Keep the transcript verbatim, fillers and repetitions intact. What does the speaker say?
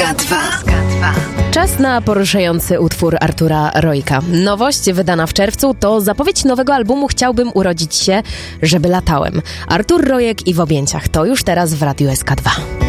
K dwa. Czas na poruszający utwór Artura Rojka. Nowość wydana w czerwcu to zapowiedź nowego albumu Chciałbym urodzić się, żeby latałem. Artur Rojek i w objęciach to już teraz w Radiu S K dwa.